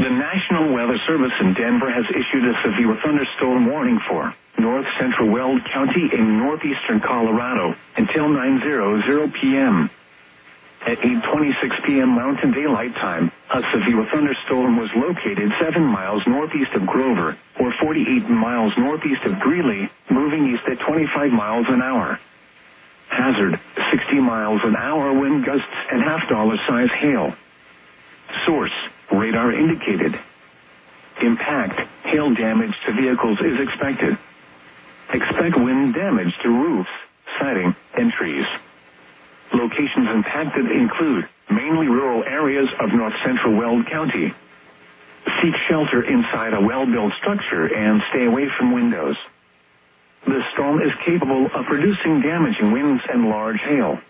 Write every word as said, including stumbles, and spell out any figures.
The National Weather Service in Denver has issued a severe thunderstorm warning for north central Weld County in northeastern Colorado until nine hundred p.m. At eight twenty-six p.m. Mountain Daylight Time, a severe thunderstorm was located seven miles northeast of Grover, or forty-eight miles northeast of Greeley, moving east at twenty-five miles an hour. Hazard, sixty miles an hour wind gusts and half-dollar size hail. Source, radar indicated. Impact, hail damage to vehicles is expected. Expect wind damage to roofs, siding, and trees. Locations impacted include mainly rural areas of north central Weld County. Seek shelter inside a well-built structure and stay away from windows. The storm is capable of producing damaging winds and large hail.